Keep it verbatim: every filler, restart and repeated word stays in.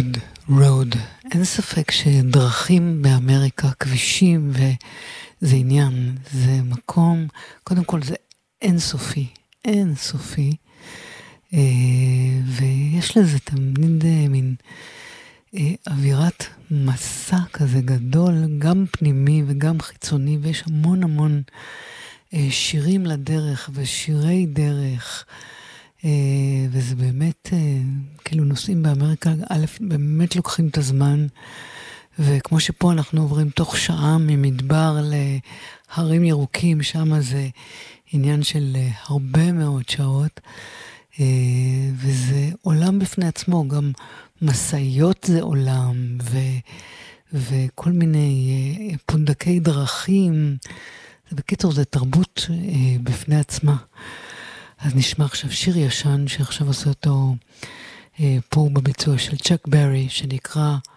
Wood Road. אין ספק שדרכים באמריקה, כבישים, וזה עניין, זה מקום, קודם כל זה אינסופי, אינסופי, ויש לזה תמיד מין אווירת מסע כזה גדול, גם פנימי וגם חיצוני, ויש המון המון שירים לדרך ושירי דרך, וזה באמת, כאילו נוסעים באמריקה, א', באמת לוקחים את הזמן, וכמו שפה אנחנו עוברים תוך שעה ממדבר להרים ירוקים, שם זה עניין של הרבה מאוד שעות, וזה עולם בפני עצמו, גם מסעיות זה עולם, ו, וכל מיני פונדקי דרכים, זה בקיצור, זה תרבות בפני עצמה. אז נשמע עכשיו שיר ישן שעכשיו עושה אותו אה, פה בביצוע של צ'ק ברי שנקרא